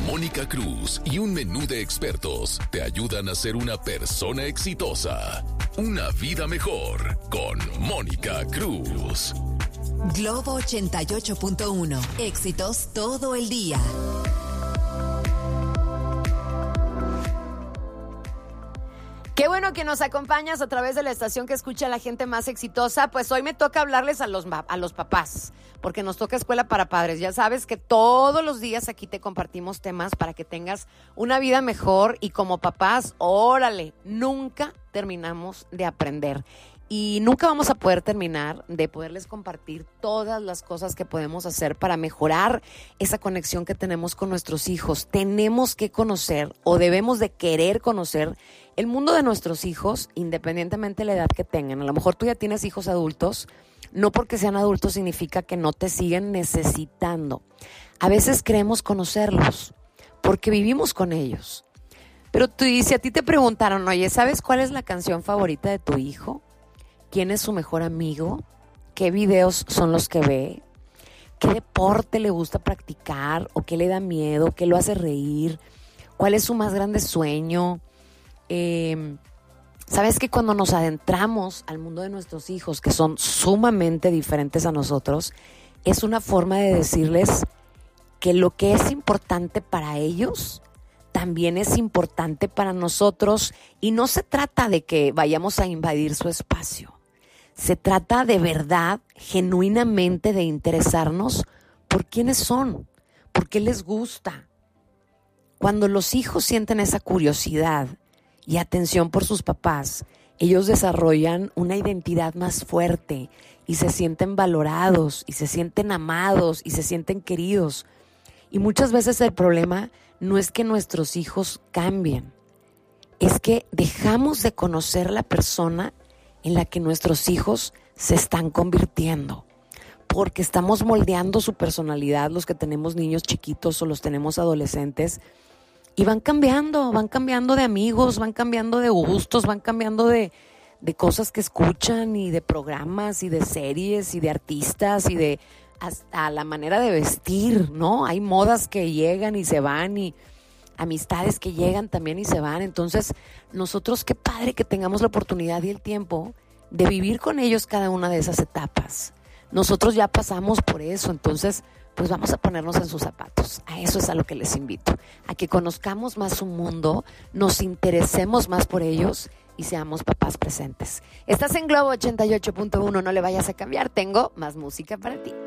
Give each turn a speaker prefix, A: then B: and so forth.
A: Mónica Cruz y un menú de expertos te ayudan a ser una persona exitosa. Una vida mejor con Mónica Cruz.
B: Globo 88.1. Éxitos todo el día.
C: Qué bueno que nos acompañas a través de la estación que escucha a la gente más exitosa. Pues hoy me toca hablarles a los papás, porque nos toca Escuela para Padres. Ya sabes que todos los días aquí te compartimos temas para que tengas una vida mejor y como papás, órale, nunca terminamos de aprender. Y nunca vamos a poder terminar de poderles compartir todas las cosas que podemos hacer para mejorar esa conexión que tenemos con nuestros hijos. Tenemos que conocer o debemos de querer conocer el mundo de nuestros hijos, independientemente de la edad que tengan. A lo mejor tú ya tienes hijos adultos, no porque sean adultos significa que no te siguen necesitando. A veces creemos conocerlos porque vivimos con ellos. Pero tú, si a ti te preguntaron, oye, ¿sabes cuál es la canción favorita de tu hijo? ¿Quién es su mejor amigo? ¿Qué videos son los que ve? ¿Qué deporte le gusta practicar? ¿O qué le da miedo? ¿Qué lo hace reír? ¿Cuál es su más grande sueño? ¿Sabes que cuando nos adentramos al mundo de nuestros hijos, que son sumamente diferentes a nosotros, es una forma de decirles que lo que es importante para ellos también es importante para nosotros? Y no se trata de que vayamos a invadir su espacio. Se trata de verdad, genuinamente, de interesarnos por quiénes son, por qué les gusta. Cuando los hijos sienten esa curiosidad y atención por sus papás, ellos desarrollan una identidad más fuerte y se sienten valorados y se sienten amados y se sienten queridos. Y muchas veces el problema no es que nuestros hijos cambien, es que dejamos de conocer la persona en la que nuestros hijos se están convirtiendo, porque estamos moldeando su personalidad, los que tenemos niños chiquitos o los tenemos adolescentes, y van cambiando de amigos, van cambiando de gustos, van cambiando de cosas que escuchan y de programas y de series y de artistas y de hasta la manera de vestir, ¿no? Hay modas que llegan y se van y amistades que llegan también y se van. Entonces, nosotros qué padre que tengamos la oportunidad y el tiempo de vivir con ellos cada una de esas etapas. Nosotros ya pasamos por eso, entonces, pues vamos a ponernos en sus zapatos. A eso es a lo que les invito, a que conozcamos más su mundo, nos interesemos más por ellos y seamos papás presentes. Estás en Globo 88.1, no le vayas a cambiar, tengo más música para ti.